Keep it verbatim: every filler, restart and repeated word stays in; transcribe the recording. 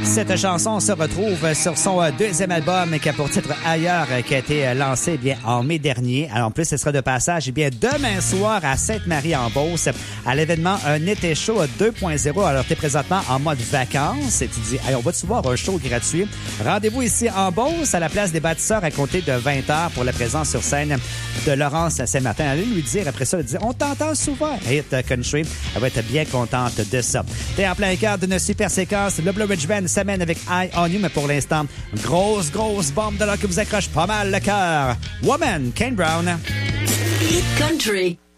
Cette chanson se retrouve sur son deuxième album qui a pour titre Ailleurs, qui a été lancé bien en mai dernier. Alors, en plus, ce sera de passage eh bien demain soir à Sainte-Marie-en-Beauce à l'événement Un été chaud deux point zéro. Alors, tu es présentement en mode vacances et tu dis, hey, on va-tu voir un show gratuit? Rendez-vous ici en Beauce à la place des Bâtisseurs à compter de vingt heures pour la présence sur scène de Laurence Saint-Martin. Allez lui dire après ça, lui dire, on t'entend souvent, Hit Country. Elle va être bien contente de ça. T'es en plein cœur d'une super séquence. Le Blue Ridge Band s'amène avec Eye on You, mais pour l'instant, grosse, grosse bombe de là qui vous accroche pas mal le cœur. Woman, Kane Brown. Hit Country.